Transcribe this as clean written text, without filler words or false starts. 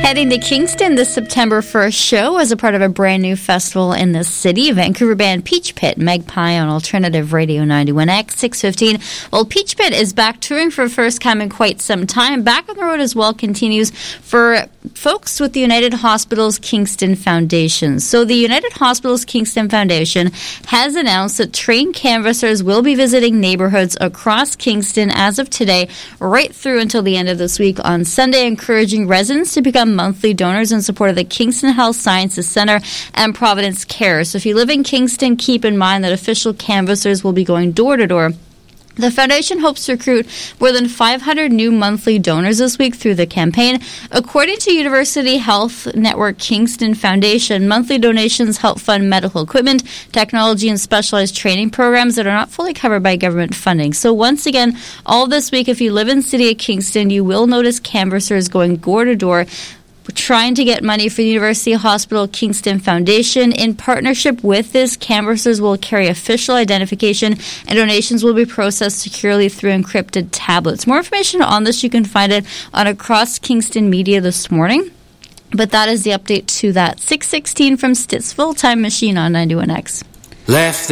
Heading to Kingston this September for a show as a part of a brand new festival in the city. Vancouver band Peach Pit, Magpie on Alternative Radio 91X, 6:15. Well, Peach Pit is back touring for the first time in quite some time. Back on the road as well continues for folks with the United Hospitals Kingston Foundation. So the United Hospitals Kingston Foundation has announced that trained canvassers will be visiting neighborhoods across Kingston as of today, right through until the end of this week on Sunday, encouraging residents to become monthly donors in support of the Kingston Health Sciences Center and Providence Care. So if you live in Kingston, keep in mind that official canvassers will be going door to door. The foundation hopes to recruit more than 500 new monthly donors this week through the campaign. According to University Health Network Kingston Foundation, monthly donations help fund medical equipment, technology, and specialized training programs that are not fully covered by government funding. So once again, all this week, if you live in the city of Kingston, you will notice canvassers going door to door, trying to get money for the University Hospital Kingston Foundation. In partnership with this, canvassers will carry official identification and donations will be processed securely through encrypted tablets. More information on this, you can find it on Across Kingston Media this morning. But that is the update to that. 6:16 from Stittsville Time Machine on 91X. Left